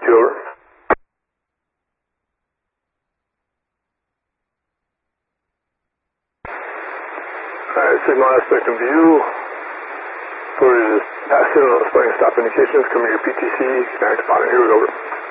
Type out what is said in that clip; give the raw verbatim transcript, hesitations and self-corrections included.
two, over. Alright, signal aspect in view. Forward is passing on the spring stop indications. Coming to your P T C. Connect to pilot. Here we go, over.